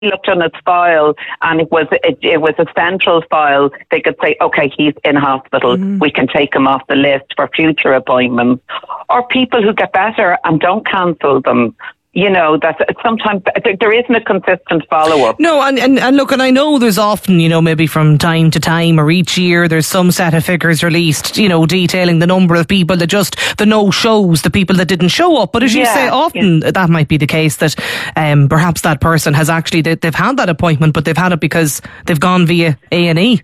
looked on his file and it was a central file, they could say, okay, he's in hospital. We can take him off the list for future appointments. Or people who get better and don't cancel them. You know, that sometimes there isn't a consistent follow-up. No, and look, and I know there's often, you know, maybe from time to time or each year, there's some set of figures released, you know, detailing the number of people that just, the no-shows, the people that didn't show up. But as you say, often that might be the case that perhaps that person has actually, they've had that appointment, but they've had it because they've gone via A&E.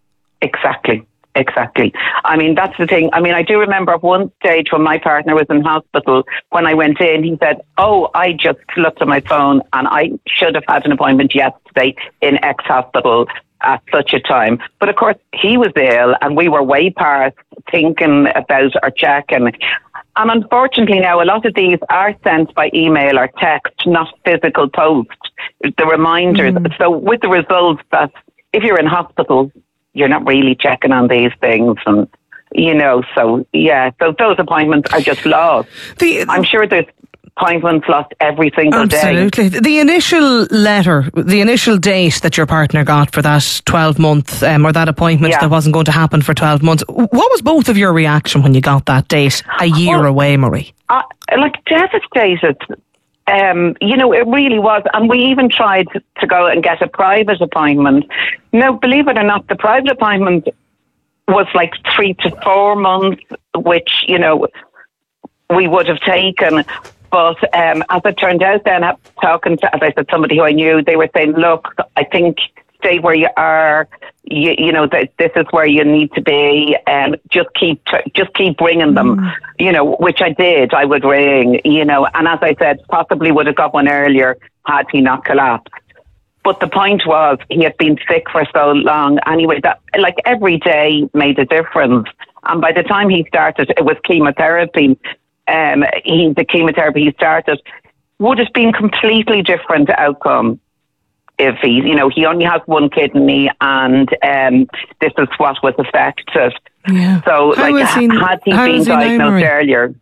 Exactly. I mean, that's the thing. I mean, I do remember at one stage when my partner was in hospital, when I went in, he said, I just looked at my phone and I should have had an appointment yesterday in X hospital at such a time. But of course, he was ill and we were way past thinking about or checking. And unfortunately now, a lot of these are sent by email or text, not physical post, the reminders. So with the results that if you're in hospital, you're not really checking on these things, and you know, so those appointments are just lost. I'm sure there's appointments lost every single day. Absolutely. The initial letter, the initial date that your partner got for that 12-month or that appointment that wasn't going to happen for 12 months, what was both of your reaction when you got that date a year away, Marie? Devastated. You know, it really was. And we even tried to go and get a private appointment. Now, believe it or not, the private appointment was like 3 to 4 months, which, you know, we would have taken. But as it turned out then, talking to, as I said, somebody who I knew, they were saying, look, I think stay where you are. You know, that this is where you need to be, and just keep ringing them, you know, which I did. I would ring, you know, and as I said, possibly would have got one earlier had he not collapsed. But the point was, he had been sick for so long anyway that like every day made a difference. And by the time he started, it was chemotherapy. The chemotherapy he started would have been completely different outcome. If he only has one kidney, and this is what was affected. Yeah. So, had he been diagnosed earlier?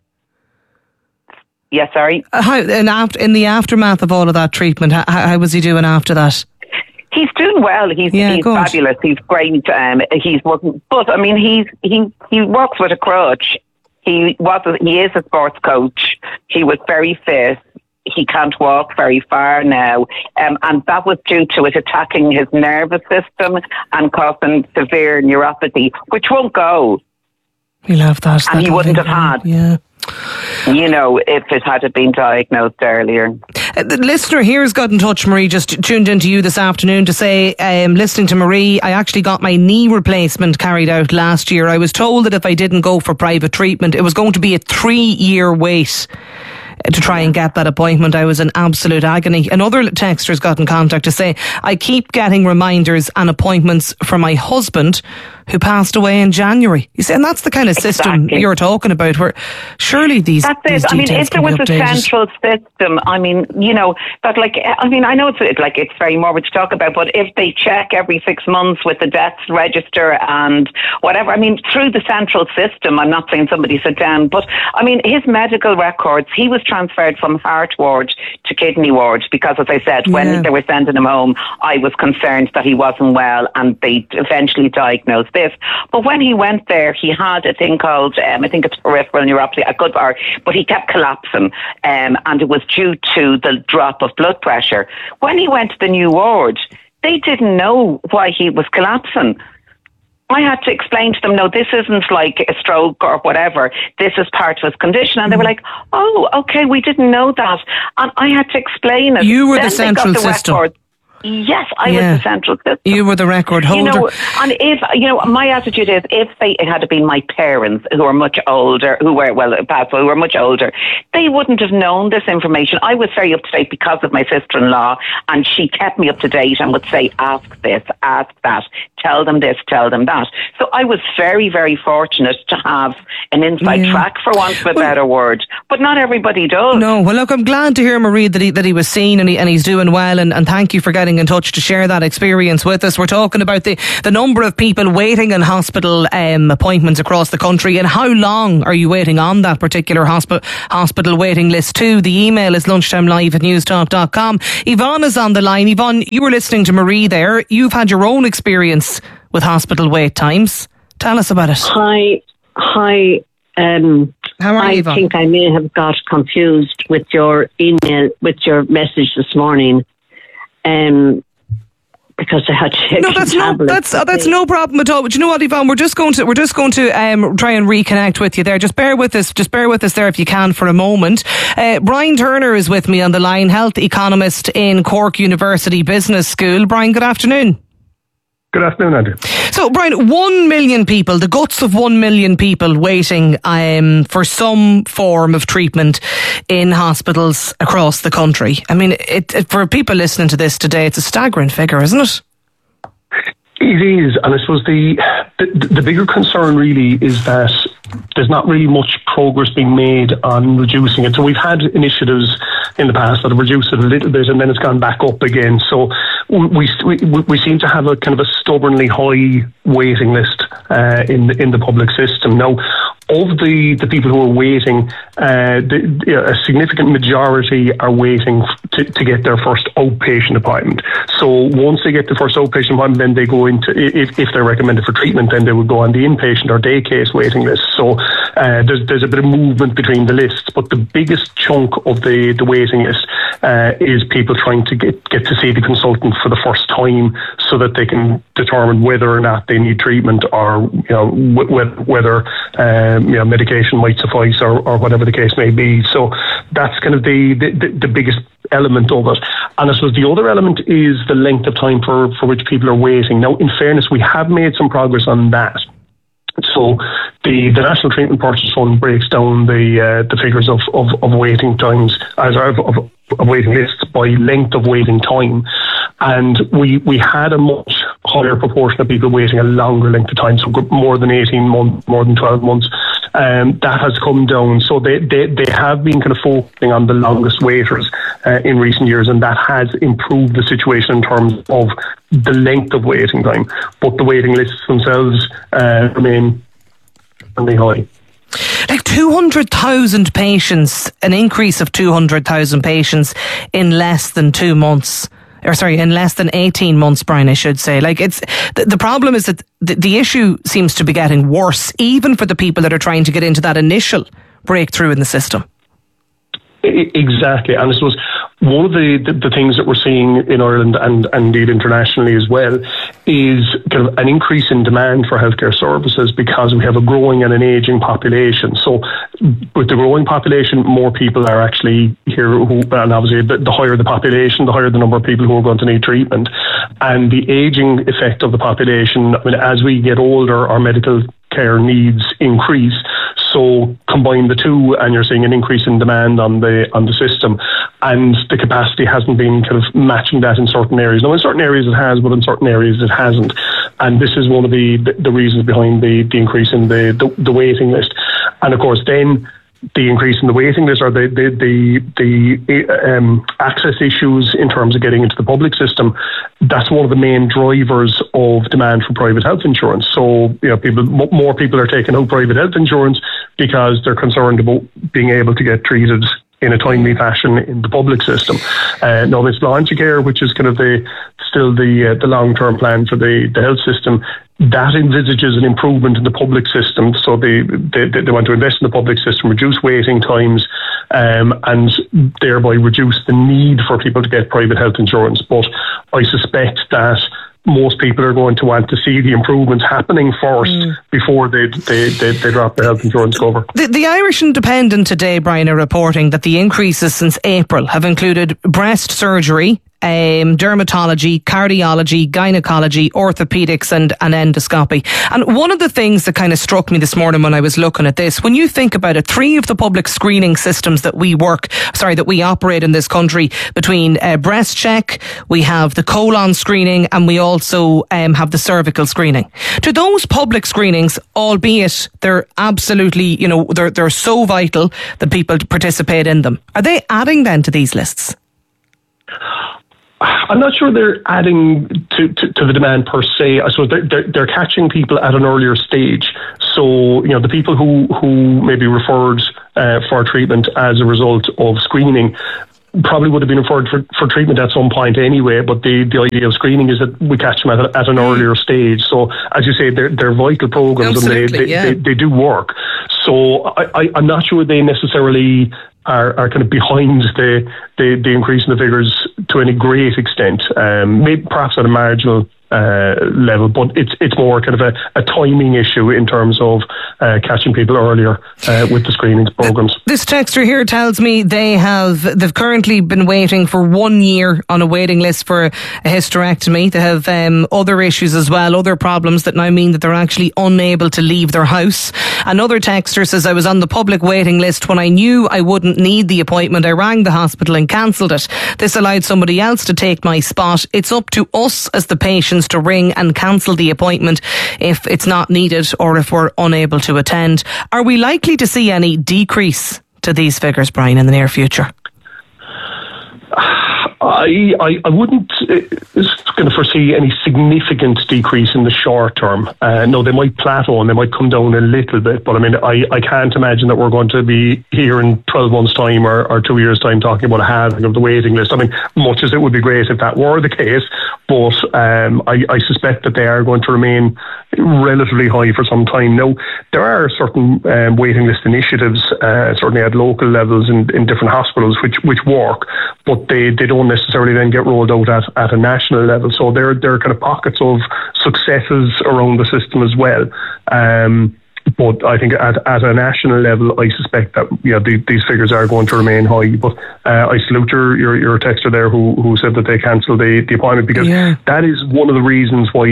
Yeah, sorry. In the aftermath of all of that treatment, how was he doing after that? He's doing well. He's fabulous. He's great. He's working, but I mean, he works with a crutch. He is a sports coach. He was very fit. He can't walk very far now, and that was due to it attacking his nervous system and causing severe neuropathy, which won't go. He'll have that. And he wouldn't have had, you know, if it had been diagnosed earlier. The listener here has got in touch, Marie, just tuned into you this afternoon to say, listening to Marie, I actually got my knee replacement carried out last year. I was told that if I didn't go for private treatment, it was going to be a 3-year wait to try and get that appointment. I was in absolute agony. Another texter's got in contact to say, I keep getting reminders and appointments from my husband who passed away in January. You see, and that's the kind of system you're talking about, where surely these details I mean, if there was a central system, I mean, you know, that I know it's very morbid to talk about, but if they check every 6 months with the deaths register and whatever, I mean, through the central system, I'm not saying somebody sit down, but I mean, his medical records, he was transferred from heart ward to kidney ward because, as I said, when they were sending him home, I was concerned that he wasn't well, and they eventually diagnosed this. But when he went there, he had a thing called, I think it's peripheral neuropathy, but he kept collapsing, and it was due to the drop of blood pressure. When he went to the new ward, they didn't know why he was collapsing. I had to explain to them, no, this isn't like a stroke or whatever. This is part of his condition. And they were like, oh, okay, we didn't know that. And I had to explain it. You were the central system. Record. Yes, I was the central system. You were the record holder. You know, and if, you know, my attitude is, if it had been my parents who were much older, who were much older, they wouldn't have known this information. I was very up to date because of my sister-in-law, and she kept me up to date and would say, ask this, ask that, tell them this, tell them that. So I was very, very fortunate to have an inside track, for want of a better word. But not everybody does. No, well, look, I'm glad to hear, Marie, that he was seen and he's doing well, and thank you for getting getting in touch to share that experience with us. We're talking about the number of people waiting in hospital appointments across the country, and how long are you waiting on that particular hospital waiting list too. The email is lunchtimelive@newstalk.com. Yvonne is on the line. Yvonne, you were listening to Marie there. You've had your own experience with hospital wait times. Tell us about it. Hi. How are you, Yvonne? I think I may have got confused with your email, with your message this morning, because I had to take that's no problem at all. But you know what, Yvonne, we're just going to try and reconnect with you there. Just bear with us there if you can for a moment. Brian Turner is with me on the line, health economist in Cork University Business School. Brian, good afternoon. Good afternoon, Andrew. So, Brian, 1 million people, the guts of 1 million people waiting for some form of treatment in hospitals across the country. I mean, for people listening to this today, it's a staggering figure, isn't it? It is, and I suppose the bigger concern really is that there's not really much progress being made on reducing it. So we've had initiatives in the past that have reduced it a little bit, and then it's gone back up again. So we seem to have a kind of a stubbornly high waiting list in the public system. Now, of the people who are waiting, a significant majority are waiting to get their first outpatient appointment. So once they get the first outpatient appointment, then they go into, if they're recommended for treatment, then they would go on the inpatient or day case waiting list. So there's a bit of movement between the lists, but the biggest chunk of the waiting list is people trying to get to see the consultant for the first time, so that they can determine whether or not they need treatment, or whether medication might suffice, or whatever the case may be. So that's kind of the biggest element of it. And I suppose the other element is the length of time for which people are waiting. Now, in fairness, we have made some progress on that. So the National Treatment Purchase Fund breaks down the figures of waiting times, of waiting lists by length of waiting time. And we had a much higher proportion of people waiting a longer length of time, so more than 18 months, more than 12 months. That has come down. So they have been kind of focusing on the longest waiters in recent years, and that has improved the situation in terms of the length of waiting time. But the waiting lists themselves remain really high. Like 200,000 patients, an increase of 200,000 patients in less than 2 months. In less than 18 months, Brian, I should say. Like, it's the problem is that the issue seems to be getting worse, even for the people that are trying to get into that initial breakthrough in the system. Exactly. And I suppose one of the things that we're seeing in Ireland and indeed internationally as well is kind of an increase in demand for healthcare services, because we have a growing and an ageing population. So with the growing population, more people are actually here, and obviously the higher the population, the higher the number of people who are going to need treatment. And the ageing effect of the population, I mean, as we get older, our medical care needs increase. So combine the two, and you're seeing an increase in demand on the system, and the capacity hasn't been kind of matching that in certain areas. Now, in certain areas it has, but in certain areas it hasn't. And this is one of the reasons behind the increase in the waiting list. And of course, then the increase in the waiting list, or the access issues in terms of getting into the public system, that's one of the main drivers of demand for private health insurance. So, more people are taking out private health insurance because they're concerned about being able to get treated in a timely fashion in the public system. Now, this Launchicare, which is kind of still the long-term plan for the health system, that envisages an improvement in the public system. So they want to invest in the public system, reduce waiting times, and thereby reduce the need for people to get private health insurance. But I suspect that most people are going to want to see the improvements happening first before they drop their health insurance cover. The Irish Independent today, Brian, are reporting that the increases since April have included breast surgery, dermatology, cardiology, gynecology, orthopedics and endoscopy. And one of the things that kind of struck me this morning when I was looking at this, when you think about it, 3 of the public screening systems that we operate in this country, between breast check, we have the colon screening, and we also have the cervical screening. Do those public screenings, albeit they're absolutely, they're so vital that people participate in them, are they adding then to these lists? I'm not sure they're adding to the demand per se. I suppose they're catching people at an earlier stage. So, the people who may be referred for treatment as a result of screening probably would have been referred for treatment at some point anyway, but the idea of screening is that we catch them at an earlier stage. So, as you say, they're vital programs. Absolutely, and they do work. So I'm not sure they necessarily are kind of behind the increase in the figures to any great extent. Maybe perhaps at a marginal level, but it's more kind of a timing issue in terms of catching people earlier with the screening programs. This texter here tells me they've currently been waiting for 1 year on a waiting list for a hysterectomy. They have other issues as well, other problems that now mean that they're actually unable to leave their house. Another texter says, I was on the public waiting list when I knew I wouldn't need the appointment. I rang the hospital and cancelled it. This allowed somebody else to take my spot. It's up to us as the patients to ring and cancel the appointment if it's not needed or if we're unable to attend. Are we likely to see any decrease to these figures, Brian, in the near future? I wouldn't going to foresee any significant decrease in the short term. No, they might plateau and they might come down a little bit, but I mean, I can't imagine that we're going to be here in 12 months' time or 2 years' time talking about a halving of the waiting list. I mean, much as it would be great if that were the case, but I suspect that they are going to remain relatively high for some time. Now, there are certain waiting list initiatives, certainly at local levels in different hospitals, which work, but they don't necessarily then get rolled out at a national level. So there are kind of pockets of successes around the system as well. But I think at a national level, I suspect that these figures are going to remain high. But I salute your texter there who said that they cancelled the appointment, because that is one of the reasons why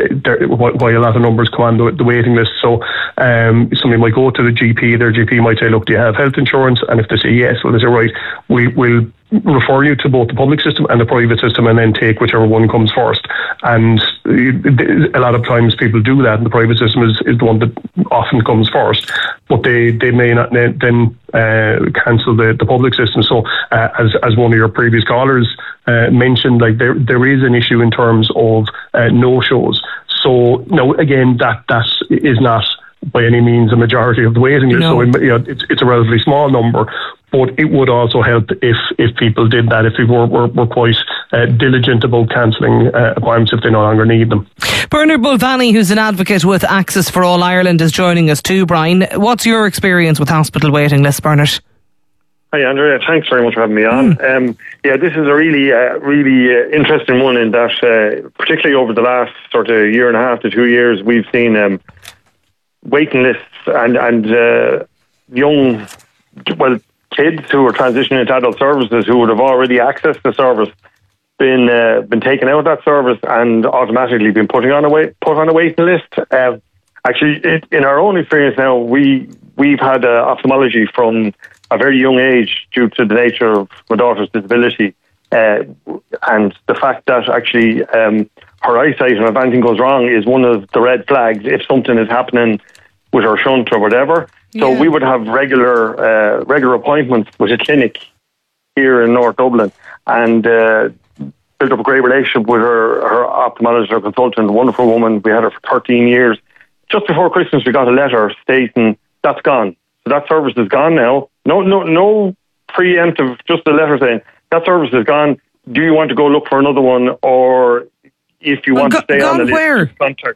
a lot of numbers come on the waiting list. So somebody might go to the GP, their GP might say, look, do you have health insurance? And if they say yes, well, they say, right, we'll refer you to both the public system and the private system, and then take whichever one comes first. And a lot of times people do that, and the private system is the one that often comes first, but they may not then cancel the public system. So as one of your previous callers mentioned, like there is an issue in terms of no-shows. So now again, that is not by any means a majority of the waiting list. No. So it's a relatively small number, but it would also help if people did that, if people were quite diligent about cancelling appointments if they no longer need them. Bernard Mulvaney, who's an advocate with Access for All Ireland, is joining us too, Brian. What's your experience with hospital waiting lists, Bernard? Hi, Andrea. Thanks very much for having me on. This is a really interesting one, in that particularly over the last sort of year and a half to 2 years, we've seen waiting lists and young, kids who are transitioning into adult services who would have already accessed the service been taken out of that service and automatically been put on a waiting list. Actually, in our own experience now, we've had ophthalmology from a very young age due to the nature of my daughter's disability, and the fact that actually her eyesight, and if anything goes wrong, is one of the red flags if something is happening with her shunt or whatever. So we would have regular appointments with a clinic here in North Dublin, and built up a great relationship with her ophthalmologist, her consultant, a wonderful woman. We had her for 13 years. Just before Christmas, we got a letter stating that's gone. So that service is gone now. No preemptive, just a letter saying that service is gone. Do you want to go look for another one, or if you want to stay on the list? Where?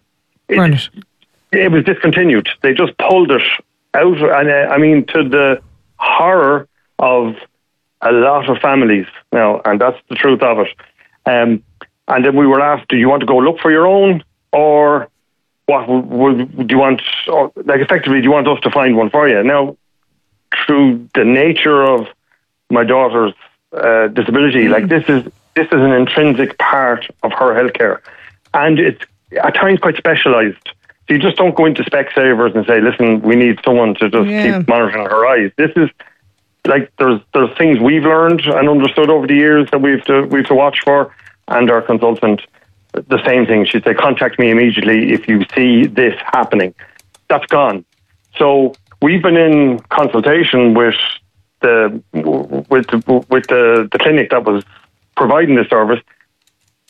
It was discontinued. They just pulled it out, and I mean, to the horror of a lot of families now, and that's the truth of it. And then we were asked, do you want to go look for your own, or what do you want, or, like, effectively, do you want us to find one for you? Now, through the nature of my daughter's disability, like this is an intrinsic part of her healthcare, and it's at times quite specialised. So you just don't go into Specsavers and say, listen, we need someone to just keep monitoring her eyes. This is like there's things we've learned and understood over the years that we've to watch for, and our consultant, the same thing. She'd say, contact me immediately if you see this happening. That's gone. So we've been in consultation with the clinic that was providing the service,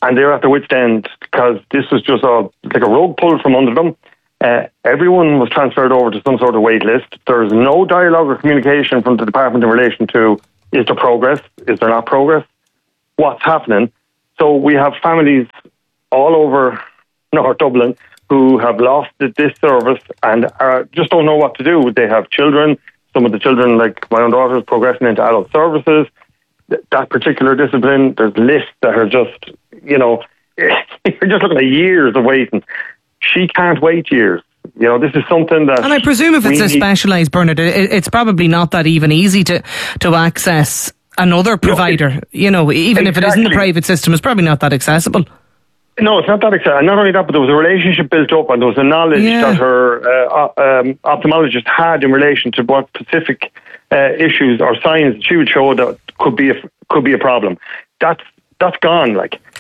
and they're at their wit's end because this was just like a rug pulled from under them. Everyone was transferred over to some sort of wait list. There's no dialogue or communication from the department in relation to, is there progress? Is there not progress? What's happening? So we have families all over North Dublin who have lost this service and just don't know what to do. They have children. Some of the children, like my own daughter, is progressing into adult services. That particular discipline, there's lists that are just, you're just looking at years of waiting. She can't wait years. This is something that... And I presume if it's a specialised, Bernard, it's probably not that even easy to access another provider. Even if it isn't the private system, it's probably not that accessible. No, it's not that accessible. And not only that, but there was a relationship built up and there was a knowledge that her ophthalmologist had in relation to what specific issues or signs she would show that could be a problem. That's gone.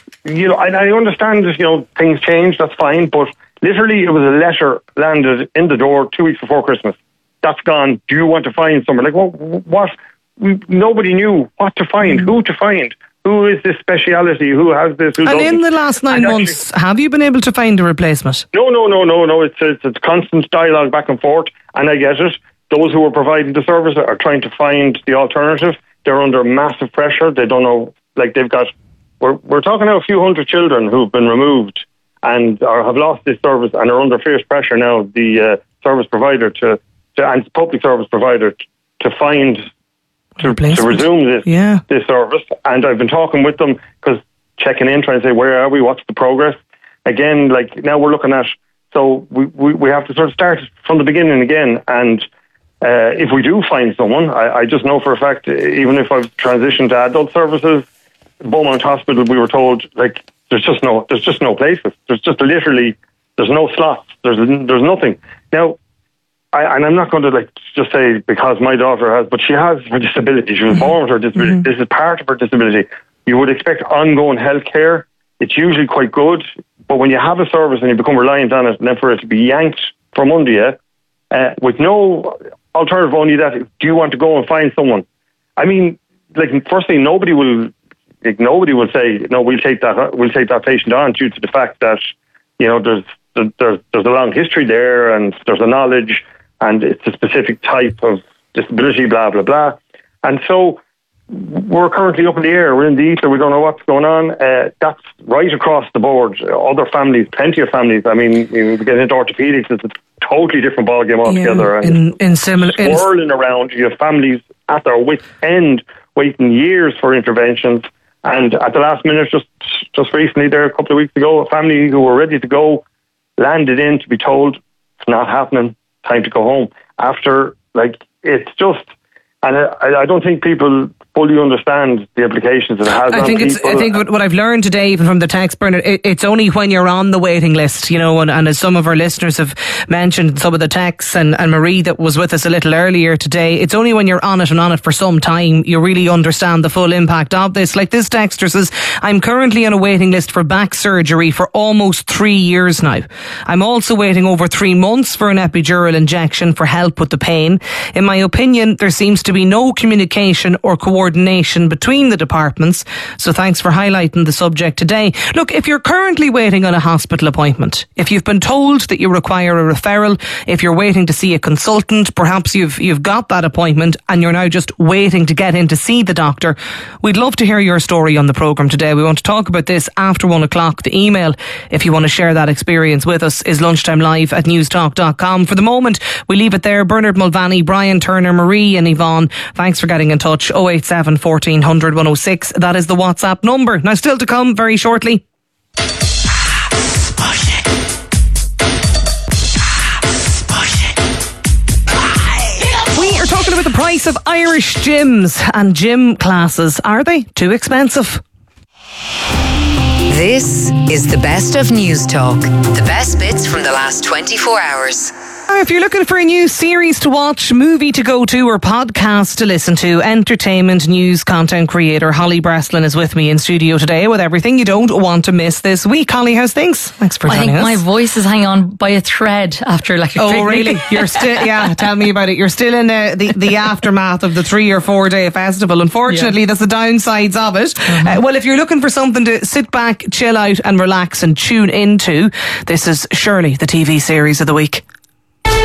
I understand that, things change, that's fine, but literally it was a letter landed in the door 2 weeks before Christmas. That's gone. Do you want to find someone? What? Nobody knew what to find, who to find. Who is this speciality? Who has this? Who doesn't? In the last 9 months, have you been able to find a replacement? No. It's a constant dialogue back and forth, and I get it. Those who are providing the service are trying to find the alternative. They're under massive pressure. They don't know. They've got. We're talking now a few hundred children who've been removed and have lost this service and are under fierce pressure now. The service provider and public service provider to find. To resume this service, and I've been talking with them because checking in, trying to say where are we, what's the progress. Again, now we're looking at, so we have to sort of start from the beginning again. And if we do find someone, I just know for a fact, even if I've transitioned to adult services, Beaumont Hospital, we were told there's just no places. There's just literally there's no slots. There's nothing now. I'm not going to just say because my daughter has, but she has her disability. She was born with her disability. Mm-hmm. This is part of her disability. You would expect ongoing health care. It's usually quite good, but when you have a service and you become reliant on it, and then for it to be yanked from under you, with no alternative, only that, do you want to go and find someone? I mean, firstly, nobody will say no. We'll take that patient on due to the fact that there's a long history there and there's a knowledge. And it's a specific type of disability, blah, blah, blah. And so we're currently up in the air. We're in the ether. We don't know what's going on. That's right across the board. Other families, plenty of families. I mean, we get into orthopedics. It's a totally different ballgame altogether. Yeah, swirling around. You have families at their wit's end waiting years for interventions. And at the last minute, just recently there, a couple of weeks ago, a family who were ready to go landed in to be told it's not happening. Time to go home. After, it's just, and I don't think people fully understand the implications it has on people. I think what I've learned today, even from the text, Bernard, it's only when you're on the waiting list, and as some of our listeners have mentioned, some of the texts, and Marie that was with us a little earlier today, it's only when you're on it for some time, you really understand the full impact of this. Like this texter says, I'm currently on a waiting list for back surgery for almost 3 years now. I'm also waiting over 3 months for an epidural injection for help with the pain. In my opinion, there seems to be no communication or coordination between the departments. So thanks for highlighting the subject today. Look, if you're currently waiting on a hospital appointment, if you've been told that you require a referral, if you're waiting to see a consultant, perhaps you've got that appointment and you're now just waiting to get in to see the doctor, we'd love to hear your story on the programme today. We want to talk about this after 1 o'clock. The email, if you want to share that experience with us, is lunchtimelive@newstalk.com. For the moment, we leave it there. Bernard Mulvaney, Brian Turner, Marie and Yvonne, thanks for getting in touch. 087 1400 106. That is the WhatsApp number. Now, still to come very shortly. We are talking about the price of Irish gyms and gym classes. Are they too expensive? This is the best of News Talk. The best bits from the last 24 hours. If you're looking for a new series to watch, movie to go to, or podcast to listen to, entertainment news content creator Holly Breslin is with me in studio today with everything you don't want to miss this week. Holly, how's things? Thanks for joining us. I think my voice is hanging on by a thread after Electric Picnic. Oh, really? You're still, yeah, tell me about it. You're still in the aftermath of the 3 or 4 day festival. Unfortunately, that's the downsides of it. Well, if you're looking for something to sit back, chill out and relax and tune into, this is surely the TV series of the week.